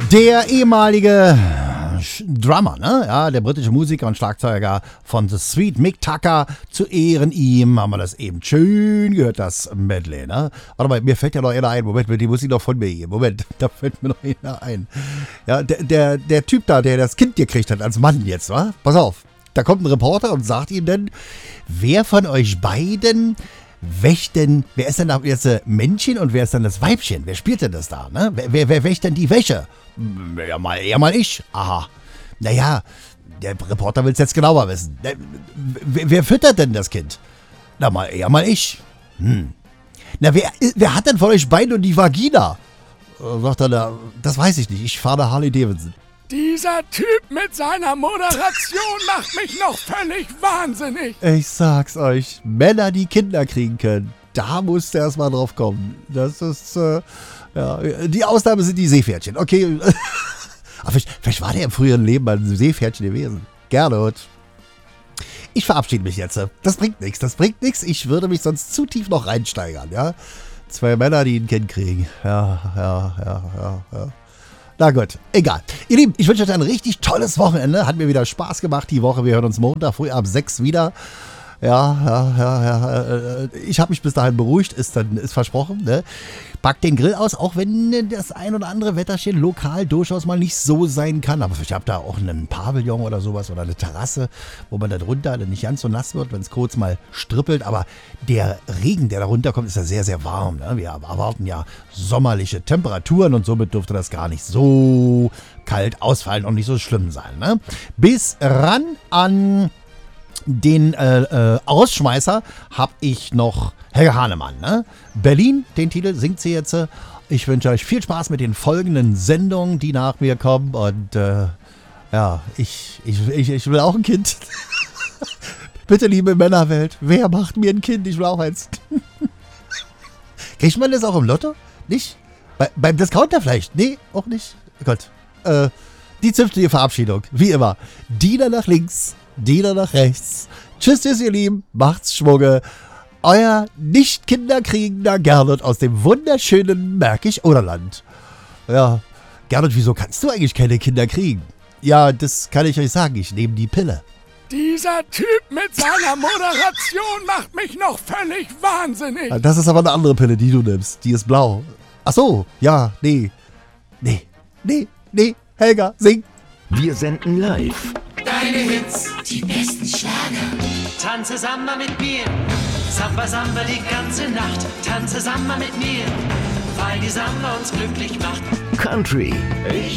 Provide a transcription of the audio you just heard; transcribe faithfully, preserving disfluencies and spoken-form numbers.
Der ehemalige Drummer, ne? Ja, der britische Musiker und Schlagzeuger von The Sweet Mick Tucker. Zu Ehren ihm haben wir das eben schön gehört, das Medley, ne? Warte mal, mir fällt ja noch einer ein. Moment, die Musik noch von mir hier. Moment, da fällt mir noch einer ein. Ja, der, der, der Typ da, der das Kind gekriegt hat, als Mann jetzt, wa? Pass auf. Da kommt ein Reporter und sagt ihm dann, wer von euch beiden wächt denn, wer ist denn da jetzt das Männchen und wer ist dann das Weibchen? Wer spielt denn das da, ne? Wer, wer, wer wächt denn die Wäsche? Ja, mal, eher mal ich. Aha. Naja, der Reporter will es jetzt genauer wissen. Wer, wer füttert denn das Kind? Na, mal eher mal ich. Hm. Na, wer, wer hat denn von euch beiden und die Vagina? Sagt er, da, das weiß ich nicht. Ich fahre Harley Davidson. Dieser Typ mit seiner Moderation macht mich noch völlig wahnsinnig. Ich sag's euch, Männer, die Kinder kriegen können, da musst du erst mal drauf kommen. Das ist, äh, ja, die Ausnahme sind die Seepferdchen. Okay, aber vielleicht, vielleicht war der im früheren Leben mal ein Seepferdchen gewesen. Gernot. Ich verabschiede mich jetzt. Das bringt nichts, das bringt nichts. Ich würde mich sonst zu tief noch reinsteigern, ja. Zwei Männer, die ein Kind kriegen. Ja, ja, ja, ja, ja. Na gut, egal. Ihr Lieben, ich wünsche euch ein richtig tolles Wochenende. Hat mir wieder Spaß gemacht die Woche. Wir hören uns Montag früh ab sechs wieder. Ja, ja, ja, ja. Ich habe mich bis dahin beruhigt, ist dann ist versprochen. Ne? Packt den Grill aus, auch wenn das ein oder andere Wetterchen lokal durchaus mal nicht so sein kann. Aber ich habe da auch einen Pavillon oder sowas oder eine Terrasse, wo man da drunter nicht ganz so nass wird, wenn es kurz mal strippelt. Aber der Regen, der da runterkommt, ist ja sehr, sehr warm. Ne? Wir erwarten ja sommerliche Temperaturen und somit dürfte das gar nicht so kalt ausfallen und nicht so schlimm sein. Ne? Bis ran an den äh, äh, Ausschmeißer habe ich noch Helga Hahnemann. Ne? Berlin, den Titel singt sie jetzt. Ich wünsche euch viel Spaß mit den folgenden Sendungen, die nach mir kommen. Und äh, ja, ich, ich, ich, ich will auch ein Kind. Bitte, liebe Männerwelt, wer macht mir ein Kind? Ich will auch eins. Kriegt man das auch im Lotto? Nicht? Bei, beim Discounter vielleicht? Nee, auch nicht. Gott. Äh, die zünftige Verabschiedung, wie immer. Diener nach links, Diener nach rechts. Tschüss, tschüss, ihr Lieben. Macht's Schwunge. Euer nicht kinderkriegender Gernot aus dem wunderschönen Märkisch-Oderland. Ja, Gernot, wieso kannst du eigentlich keine Kinder kriegen? Ja, das kann ich euch sagen. Ich nehme die Pille. Dieser Typ mit seiner Moderation macht mich noch völlig wahnsinnig. Das ist aber eine andere Pille, die du nimmst. Die ist blau. Ach so, ja, nee. Nee, nee, nee. Helga, sing. Wir senden live. Deine Hits, die besten Schlager. Tanze Samba mit mir, Samba Samba die ganze Nacht. Tanze Samba mit mir, weil die Samba uns glücklich macht. Country. Ich